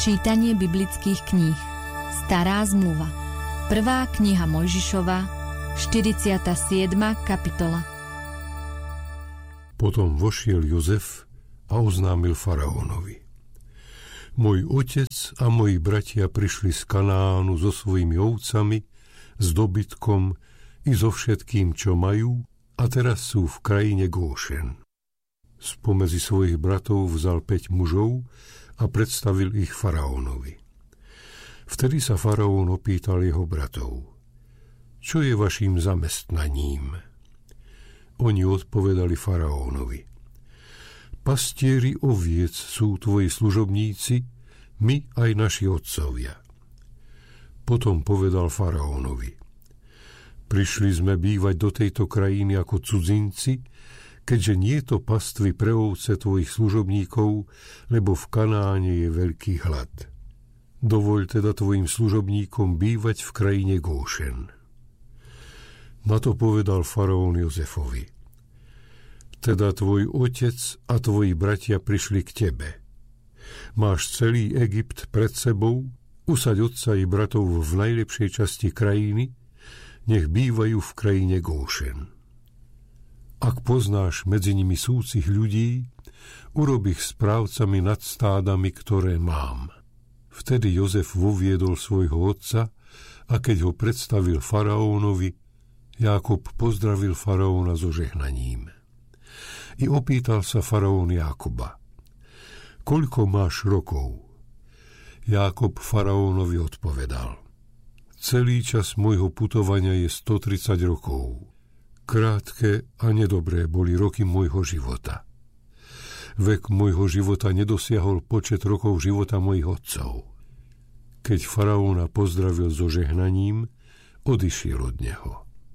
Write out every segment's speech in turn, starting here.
Čítanie biblických kníh. Stará zmluva. 1. kniha Mojžišova, 47. kapitola. Potom vošiel Jozef a oznámil faraónovi: Môj otec a moji bratia prišli z Kanánu so svojimi ovcami, s dobytkom i so všetkým, čo majú, a teraz sú v krajine Góšen. Spomedzi svojich bratov vzal 5 mužov a predstavil ich faraónovi. Vtedy sa faraón opýtal jeho bratov: Čo je vaším zamestnaním? Oni odpovedali faraónovi: Pastieri oviec sú tvoji služobníci, my aj naši otcovia. Potom povedal faraónovi: Prišli sme bývať do tejto krajiny ako cudzinci, keďže nie je to pastvy pre ovce tvojich služobníkov, lebo v Kanáne je veľký hlad. Dovoľ teda tvojim služobníkom bývať v krajine Góšen. Na to povedal faraón Jozefovi: Teda tvoj otec a tvoji bratia prišli k tebe. Máš celý Egypt pred sebou, usaď otca i bratov v najlepšej časti krajiny, nech bývajú v krajine Góšen. Ak poznáš medzi nimi súcich ľudí, urob ich správcami nad stádami, ktoré mám. Vtedy Jozef voviedol svojho otca a keď ho predstavil faraónovi, Jákob pozdravil faraóna so žehnaním. I opýtal sa faraón Jákoba: Koľko máš rokov? Jákob faraónovi odpovedal: Celý čas môjho putovania je 130 rokov. Krátke a nedobré boli roky môjho života. Vek môjho života nedosiahol počet rokov života mojich otcov. Keď faraóna pozdravil so žehnaním, odišiel od neho.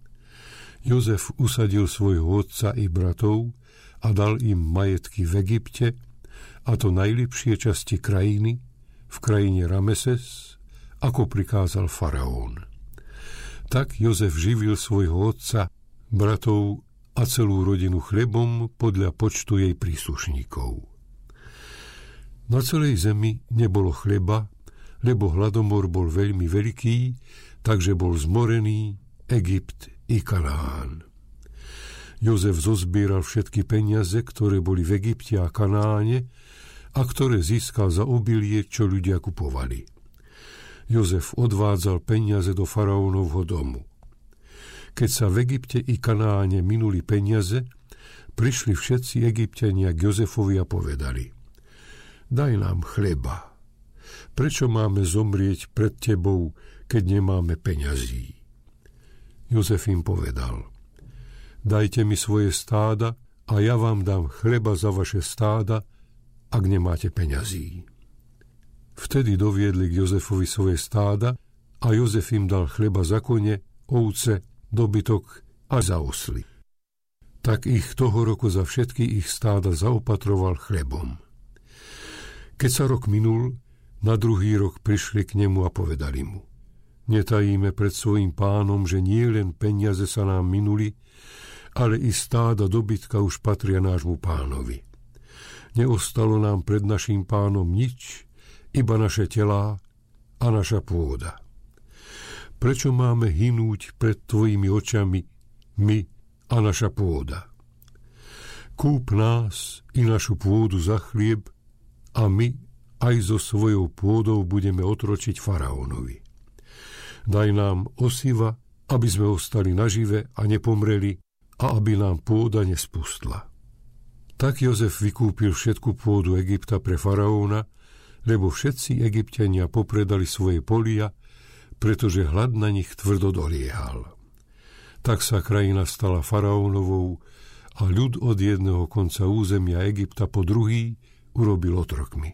Jozef usadil svojho otca i bratov a dal im majetky v Egypte, a to najlepšie časti krajiny, v krajine Rameses, ako prikázal faraón. Tak Jozef živil svojho otca, bratov a celú rodinu chlebom podľa počtu jej príslušníkov. Na celej zemi nebolo chleba, lebo hladomor bol veľmi veľký, takže bol zmorený Egypt i Kanán. Jozef zozbieral všetky peniaze, ktoré boli v Egypte a Kanáne a ktoré získal za obilie, čo ľudia kupovali. Jozef odvádzal peniaze do faraónovho domu. Keď sa v Egypte i Kanáne minuli peniaze, prišli všetci Egypťania k Jozefovi a povedali: Daj nám chleba. Prečo máme zomrieť pred tebou, keď nemáme peňazí? Jozef im povedal: Dajte mi svoje stáda a ja vám dám chleba za vaše stáda, ak nemáte peňazí. Vtedy doviedli k Jozefovi svoje stáda a Jozef im dal chleba za kone, ovce, dobytok a za osly. Tak ich toho roku za všetky ich stáda zaopatroval chlebom. Keď sa rok minul, na druhý rok prišli k nemu a povedali mu: Netajíme pred svojím pánom, že nie len peniaze sa nám minuli, ale i stáda dobytka už patria nášmu pánovi. Neostalo nám pred naším pánom nič, iba naše telá a naša pôda. Prečo máme hynúť pred tvojimi očami, my a naša pôda? Kúp nás i našu pôdu za chlieb a my aj so svojou pôdou budeme otročiť faraónovi. Daj nám osiva, aby sme ostali nažive a nepomreli a aby nám pôda nespustla. Tak Jozef vykúpil všetku pôdu Egypta pre faraóna, lebo všetci Egypťania popredali svoje polia, pretože hlad na nich tvrdo doliehal. Tak sa krajina stala faraónovou a ľud od jedného konca územia Egypta po druhý urobil otrokmi.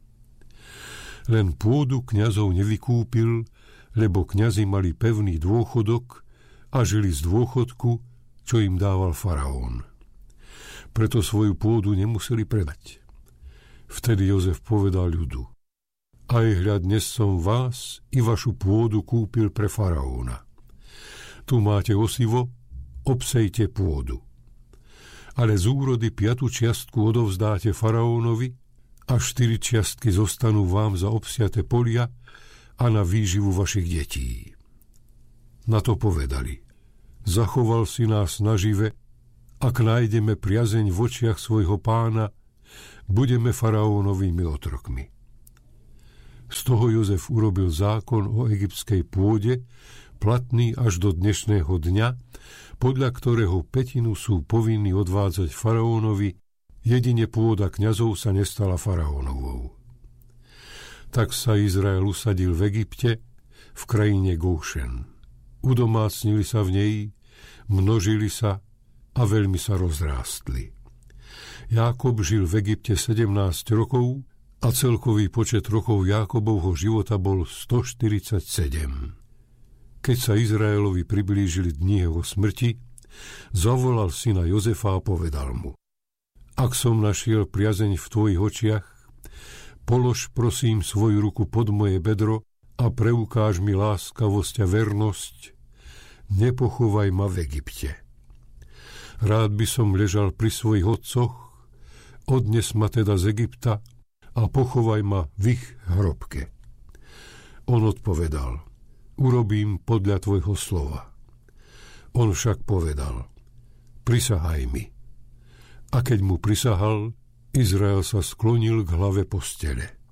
Len pôdu kňazov nevykúpil, lebo kňazi mali pevný dôchodok a žili z dôchodku, čo im dával faraón. Preto svoju pôdu nemuseli predať. Vtedy Jozef povedal ľudu: Aj hľad, dnes som vás i vašu pôdu kúpil pre faraóna. Tu máte osivo, obsejte pôdu. Ale z úrody 5. čiastku odovzdáte faraónovi a 4 čiastky zostanú vám za obsiate polia a na výživu vašich detí. Na to povedali: zachoval si nás nažive, ak nájdeme priazeň v očiach svojho pána, budeme faraónovými otrokmi. Z toho Jozef urobil zákon o egyptskej pôde, platný až do dnešného dňa, podľa ktorého 1/5 sú povinní odvádzať faraónovi, jedine pôda kňazov sa nestala faraónovou. Tak sa Izrael usadil v Egypte, v krajine Góšen. Udomácnili sa v nej, množili sa a veľmi sa rozrástli. Jákob žil v Egypte 17 rokov a celkový počet rokov Jákobovho života bol 147. Keď sa Izraelovi priblížili dni jeho smrti, zavolal syna Jozefa a povedal mu: ak som našiel priazeň v tvojich očiach, polož prosím svoju ruku pod moje bedro a preukáž mi láskavosť a vernosť, nepochovaj ma v Egypte. Rád by som ležal pri svojich otcoch, odnes ma teda z Egypta a pochovaj ma v ich hrobke. On odpovedal: urobím podľa tvojho slova. On však povedal: prisahaj mi. A keď mu prisahal, Izrael sa sklonil k hlave postele.